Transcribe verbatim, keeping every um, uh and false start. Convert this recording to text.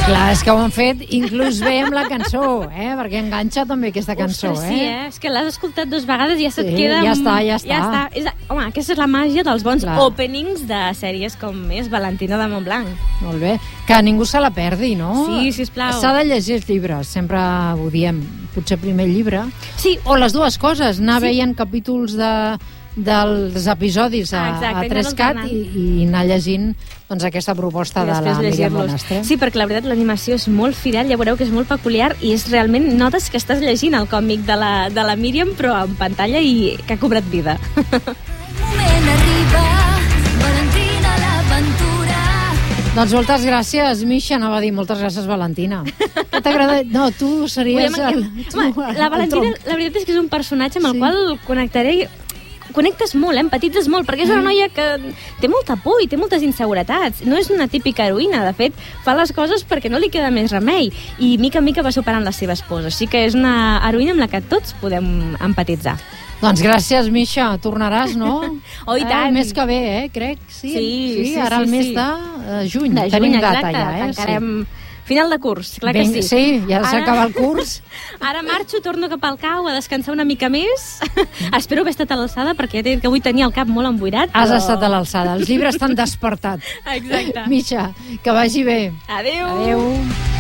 Clar, és que ho han fet inclús bé amb la cançó, eh? Perquè enganxa també aquesta cançó, Ostres, eh? sí, eh? És que l'has escoltat dues vegades i ja se't Sí, queda... ja està, ja està. Ja està. És, home, aquesta és la màgia dels bons Clar. openings de sèries com és Valentina de Montblanc. Molt bé. Que ningú se la perdi, no? Sí, sisplau. S'ha de llegir els llibres, sempre ho diem. Potser primer llibre. Sí. O les dues coses, anar Sí. veient capítols de, dels episodis a, Ah, exacte, a i tres cat anar-los i, i anar llegint doncs, aquesta proposta I de la després Míriam llegir-los. Bonastre. Sí, perquè la veritat l'animació és molt fidel, ja veureu que és molt peculiar i és realment, notes que estàs llegint el còmic de la, de la Míriam però en pantalla i que ha cobrat vida. moment arriba, Valentina l'aventura. Doncs moltes gràcies, Misha, anava a dir moltes gràcies, Valentina. Què t'ha agradat? No, tu series Home, el, tu, home, la el Valentina, tronc. la veritat és que és un personatge amb el Sí. qual connectaré connectes molt, eh? empatitzes molt, perquè és una noia que té molta por i té moltes inseguretats. No és una típica heroïna, de fet, fa les coses perquè no li queda més remei i mica en mica va superant les seves pors. Així que és una heroïna amb la que tots podem empatitzar. Doncs gràcies, Misha. Tornaràs, no? Oh, i Eh, tant. El mes que ve, eh? Crec, sí. Sí, sí, ara sí, el mes sí. de eh, juny. De Tenim juny, data exacte, ja, eh? tancarem final de curs, clar Ben, que sí. Sí, ja Ara- s'acaba el curs. Ara marxo, torno cap al cau a descansar una mica més. Espero haver estat a l'alçada perquè ja t'he dit que avui tenia el cap molt emboirat. Has però... estat a l'alçada. Els llibres t'han despertat. Exacte. Misha, que vagi bé. Adéu. Adéu.